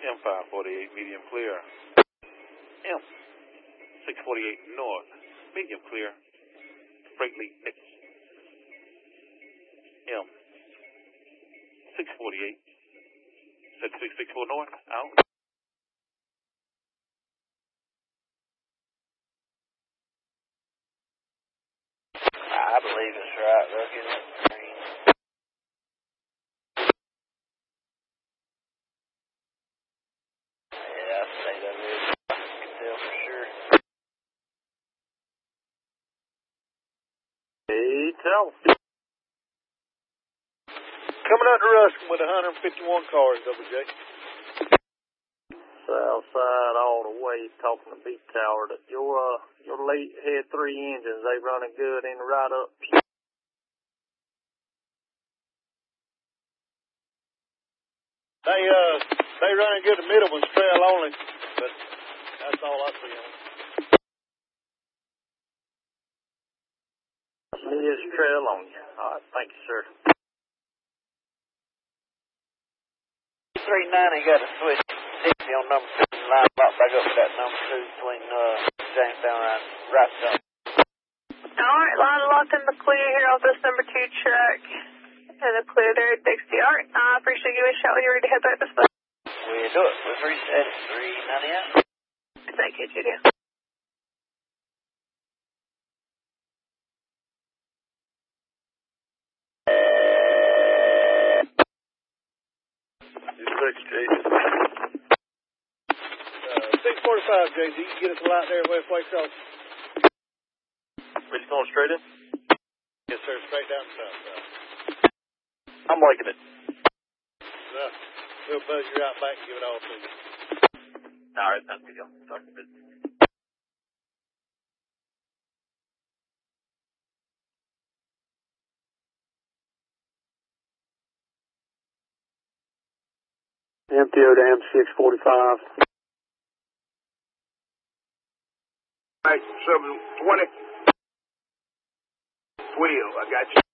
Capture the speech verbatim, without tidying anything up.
M five forty-eight, medium clear. M six forty-eight north, medium clear. Freight lead Nick. M six forty-eight, set six sixty-four north, out. I believe it's right, looking at the green. Yeah, I say that is. I can tell for sure. Hey, tell. Coming out to Ruskin with one hundred fifty-one cars, Double J. South side all the way, talking to Beat Tower. That your uh, your late head three engines, they running good in the right up. They uh, they running good. The middle one's trail only, but that's all I see on them. It is trail on you. All right, thank you, sir. three ninety got to switch sixty on number two line, lock back up with that number two between uh, Jamestown and right side. Alright, line locked in the clear here off this number two truck. And the clear there at Dixie. Alright, I appreciate you. A shot when you're ready to head back this way. We do it. We're reset at three ninety-eight. Thank you, Judy. six, Jason. Uh, six forty-five, J Z. You can get us a light there halfway across. We just going straight in? Yes, sir. Straight down the south side. I'm liking it. Uh, we'll buzz you right back and give it all to you. All right, that's good. Talk to you. M T O to M six forty-five. Right, seven twenty. twelve, I got you.